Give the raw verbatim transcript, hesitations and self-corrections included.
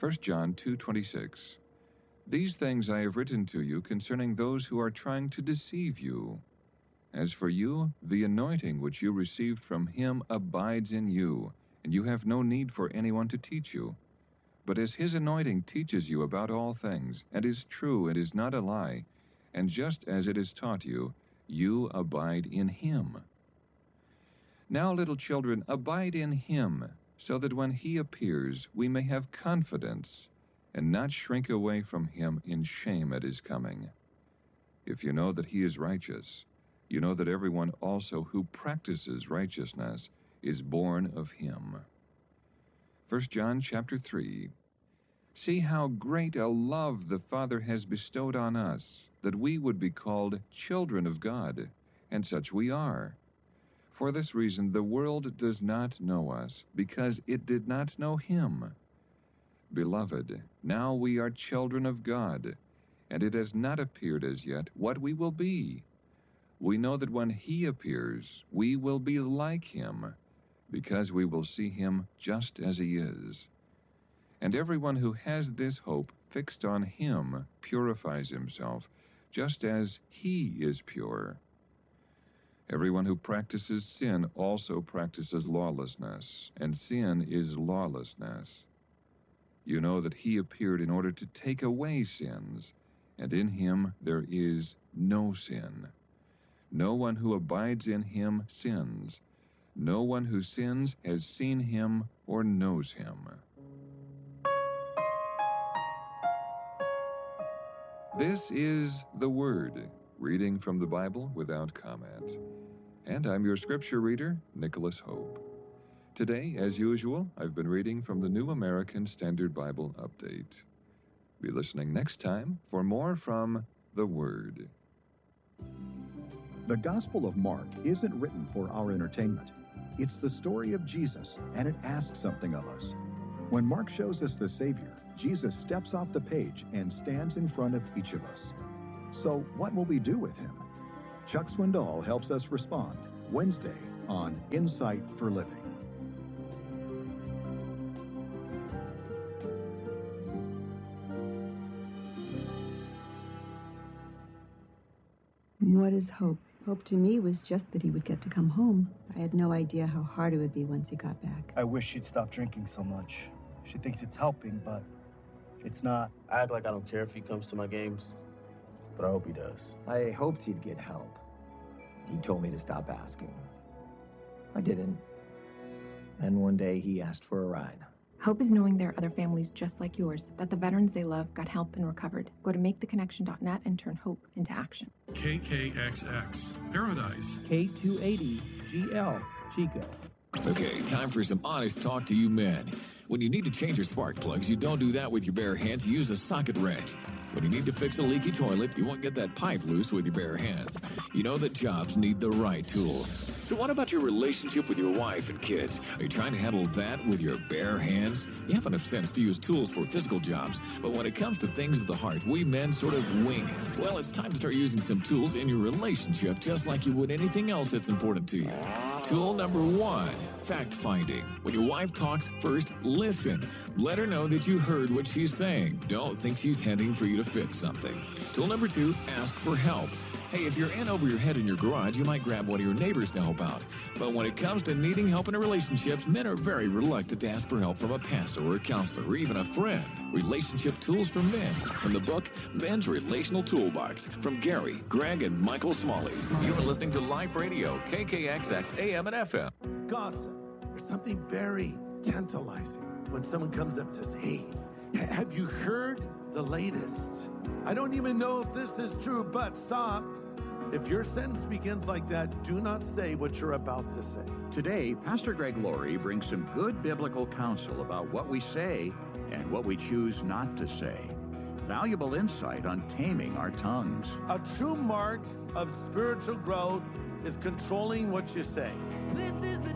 First John two twenty-six. These things I have written to you concerning those who are trying to deceive you. As for you, the anointing which you received from him abides in you, and you have no need for anyone to teach you. But as his anointing teaches you about all things, and is true and is not a lie, and just as it is taught you, you abide in him. Now, little children, abide in him, so that when he appears, we may have confidence, and not shrink away from him in shame at his coming. If you know that he is righteous, you know that everyone also who practices righteousness is born of him. First John chapter three. See how great a love the Father has bestowed on us, that we would be called children of God, and such we are. For this reason the world does not know us, because it did not know him. Beloved, now we are children of God, and it has not appeared as yet what we will be. We know that when he appears, we will be like him, because we will see him just as he is. And everyone who has this hope fixed on him purifies himself, just as he is pure. Everyone who practices sin also practices lawlessness, and sin is lawlessness. You know that he appeared in order to take away sins, and in him there is no sin. No one who abides in him sins. No one who sins has seen him or knows him. This is the Word, reading from the Bible without comment. And I'm your scripture reader, Nicholas Hope. Today, as usual, I've been reading from the New American Standard Bible Update. Be listening next time for more from the Word. The Gospel of Mark isn't written for our entertainment. It's the story of Jesus, and it asks something of us. When Mark shows us the Savior, Jesus steps off the page and stands in front of each of us. So what will we do with him? Chuck Swindoll helps us respond Wednesday on Insight for Living. What is hope? Hope to me was just that he would get to come home. I had no idea how hard it would be once he got back. I wish she'd stop drinking so much. She thinks it's helping, but it's not. I act like I don't care if he comes to my games, but I hope he does. I hoped he'd get help. He told me to stop asking. I didn't. Then one day he asked for a ride. Hope is knowing there are other families just like yours, that the veterans they love got help and recovered. Go to make the connection dot net and turn hope into action. K K X X, Paradise. K two eighty G L, Chico. Okay, time for some honest talk to you men. When you need to change your spark plugs, you don't do that with your bare hands. You use a socket wrench. When you need to fix a leaky toilet, you won't get that pipe loose with your bare hands. You know that jobs need the right tools. So what about your relationship with your wife and kids? Are you trying to handle that with your bare hands? You have enough sense to use tools for physical jobs, but when it comes to things of the heart, we men sort of wing it. Well, it's time to start using some tools in your relationship, just like you would anything else that's important to you. Tool number one, fact-finding. When your wife talks, first listen. Let her know that you heard what she's saying. Don't think she's hinting for you to fix something. Tool number two, ask for help. Hey, if you're in over your head in your garage, you might grab one of your neighbors to help out. But when it comes to needing help in relationships, men are very reluctant to ask for help from a pastor or a counselor or even a friend. Relationship Tools for Men. From the book, Men's Relational Toolbox, from Gary, Greg, and Michael Smalley. You're listening to Life Radio, K K X X, A M and F M. Gossip. There's something very tantalizing when someone comes up and says, hey, ha- have you heard the latest? I don't even know if this is true, but stop. If your sentence begins like that, do not say what you're about to say. Today, Pastor Greg Laurie brings some good biblical counsel about what we say and what we choose not to say. Valuable insight on taming our tongues. A true mark of spiritual growth is controlling what you say. This is the